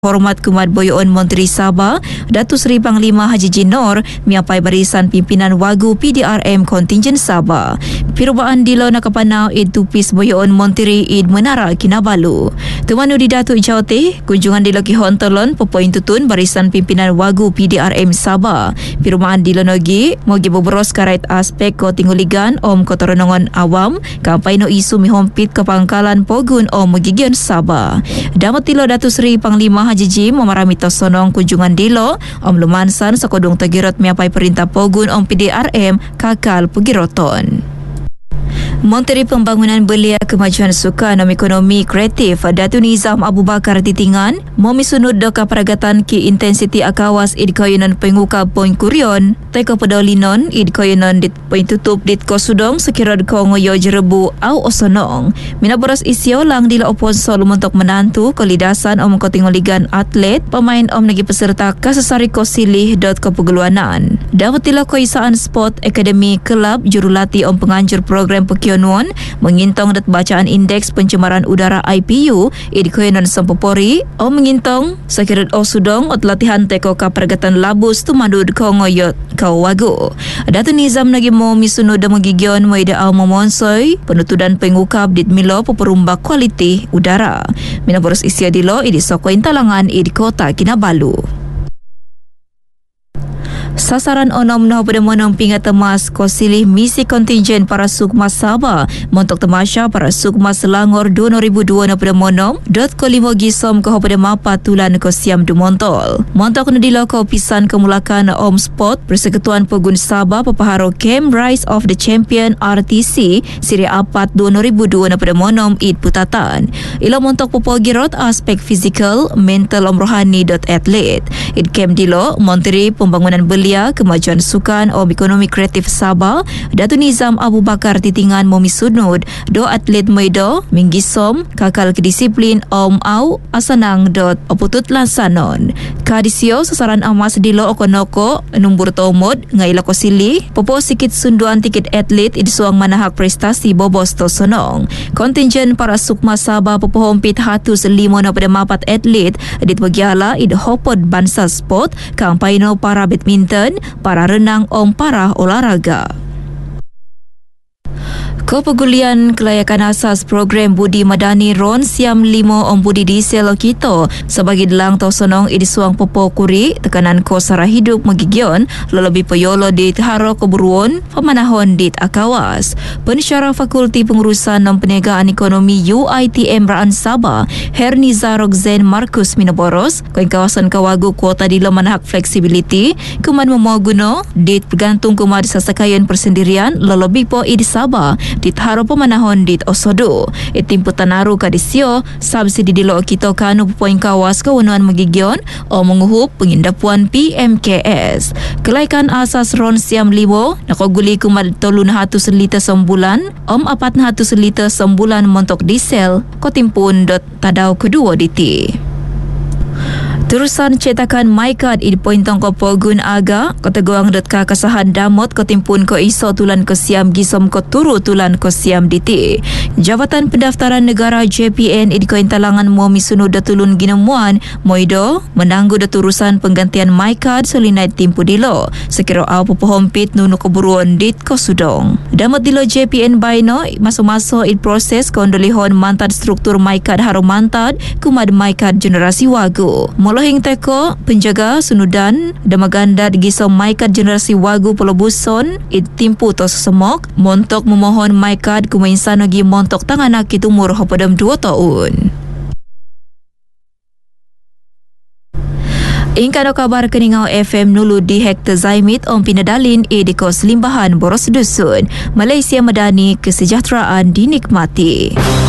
Hormat Kumat Boyoon Menteri Sabah Datuk Seri Panglima Haji Jinor miapai barisan pimpinan Wagu PDRM Kontingen Sabah. Perubaan dilo nakapanau Id Tupis Boyoon Menteri Id Menara Kinabalu. Tumanu di Datuk Jaute kunjungan dilo ki Hontolon pepoin tutun barisan pimpinan Wagu PDRM Sabah. Perubaan dilo nogi mogi beberos karait aspek ko tinguligan om kotoronongan awam kampai no isu mihompit ke pangkalan pogun om megigian Sabah. Damat dilo Datuk Seri Panglima Haji Jim memarami tosonong kunjungan dilo om lumansan sakodong tagirot miapai perintah pogun om PDRM kakal pegiroton. Menteri Pembangunan Belia Kemajuan Sukan Ekonomi Kreatif Datuk Nizam Abu Bakar Titingan memisunut doka peragatan ki intensiti akawas id koyonan penguka poin kurion teko pedolinon id koyonan dit poin tutup dit kosudong sekirad ko ngoyo jerebu au osonong minaboros isio lang dila oponsol untuk menantu kolidasan om kotingoligan atlet pemain om nagi peserta kasasari kosilih dot kepegeluanan dapat dila koisaan sport akademi kelab jurulati om penganjur program Pekionuan mengintong dat bacaan indeks pencemaran udara IPU id koyonan sampopori om mengintong sakirat osudong ot latihan teko ka peragatan labus tumadud ko ngoyot kau wagu. Datuk Nizam nagi mo misunud magigion mo ida au momonsoy penutudan pengukap dit milo peperumbak kualiti udara. Minaboros isya dilo idi sokoin talangan id kota Kinabalu. Sasaran onom noh pada monong pingat temas kosilih misi kontingen para sukmas Sabah montok temasya para sukmas Selangor 2002 noh pada monong dot ko limo gisom ko pada mapa tulan ko siam du montol montok nadilo ko pisan kemulakan om sport Persekutuan Pogun Sabah pepaharo Camp Rise of the Champion RTC Siri Apat 2002 noh pada monong id putatan ilo montok popogirot aspek fizikal mental om rohani dot atlet id camp dilo Menteri Pembangunan Belia Kemajuan Sukan Ekonomi Kreatif Sabah Datuk Nizam Abu Bakar Titingan momisudnud do atlet meido minggisom kakal kedisiplin om au asanang dot oputut lansanon kadisio sasaran amas dilo okonoko numbur tomod ngaila kosili popo sikit sunduan tiket atlet idsuang manahak prestasi bobos to sonong kontingen para sukma Sabah popohompit hatus limo na pada mapat atlet dit bagiala id hopod bansa sport kampaino para badminton para renang om para olahraga. Kepegulian kelayakan asas program Budi Madani Ron Siam 5 om Budi Diesel Kito sebagai delang tosonong idisuang popo kuri tekanan kos sara hidup magigion lelebih peyolo di Haro Keburuan pemanahon dit akawas. Pensyarah Fakulti Pengurusan dan Perniagaan Ekonomi UiTM Raan Sabah Herniza Roxen Markus Minaboros koin kawasan kawagu kuota di lemanahak fleksibiliti kuman memoguno dit bergantung kumad sasakayan persendirian lelebih po id Sabah dit haro pemanahon dit osodo itimpu tanaru kadisio subsidi dilo kito kanu poin kawas kewenuan magigion o menguhup pengindapuan PMKS kelaikan asas ron siam liwo nakoguli kumad 300 liter sembulan om 400 liter sembulan montok diesel kotimpun dot tadau kedua diti. Terusan cetakan MyCard id pointong ko pogun aga kategoang dot ka kasahan damot kotimpun ko iso tulan ko siam gisom ko turu tulan ko siam diti. Jabatan Pendaftaran Negara JPN id ko intalangan mo misunu datulun ginemuan moido menanggu daturusan penggantian MyCard selinai timpu dilo sekira au popohompit nunu keburuan dit ko sudong. Damot dilo JPN baino maso-maso id proses kondolihon mantad struktur MyCard haro mantad kumad MyCard generasi wagu. Hing teko penjaga sunudan damaganda gisom MyCard generasi wagu polobuson it timpu to semok montok memohon MyCard kumainsan gi montok tanganak kitumur hopadam 2 tahun. Ingkano kabar keningau FM nulu di Hektar Zaimit om pinadalin edikos limbahan boros dusun Malaysia Madani kesejahteraan dinikmati.